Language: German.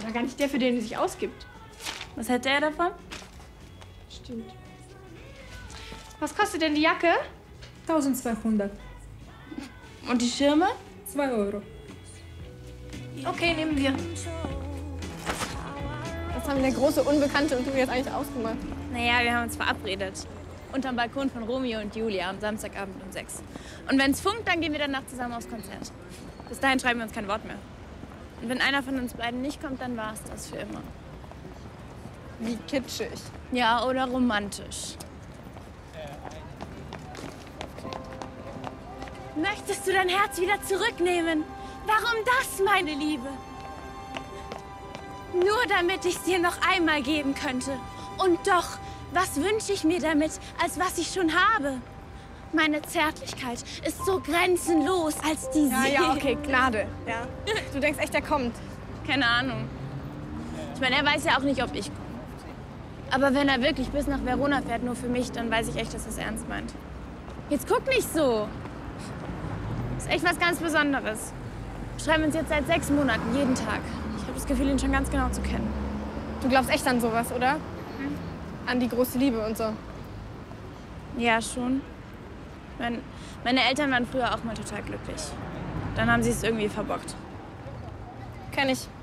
doch gar nicht der, für den er sich ausgibt. Was hätte er davon? Stimmt. Was kostet denn die Jacke? 1200. Und die Schirme? 2 Euro. Okay, nehmen wir. Was haben der große Unbekannte und du jetzt eigentlich ausgemacht? Naja, wir haben uns verabredet. Unterm Balkon von Romeo und Julia am Samstagabend um 6. Und wenn's funkt, dann gehen wir danach zusammen aufs Konzert. Bis dahin schreiben wir uns kein Wort mehr. Und wenn einer von uns beiden nicht kommt, dann war's das für immer. Wie kitschig. Ja, oder romantisch. Möchtest du dein Herz wieder zurücknehmen? Warum das, meine Liebe? Nur damit ich es dir noch einmal geben könnte. Und doch, was wünsche ich mir damit, als was ich schon habe? Meine Zärtlichkeit ist so grenzenlos als die See. Ja, okay, Gnade. Ja. Du denkst echt, er kommt? Keine Ahnung. Ich meine, er weiß ja auch nicht, ob ich komme. Aber wenn er wirklich bis nach Verona fährt, nur für mich, dann weiß ich echt, dass er es ernst meint. Jetzt guck nicht so. Das ist echt was ganz Besonderes. Wir schreiben uns jetzt seit 6 Monaten, jeden Tag. Ich habe das Gefühl, ihn schon ganz genau zu kennen. Du glaubst echt an sowas, oder? An die große Liebe und so. Ja, schon. Meine Eltern waren früher auch mal total glücklich. Dann haben sie es irgendwie verbockt. Kenn ich.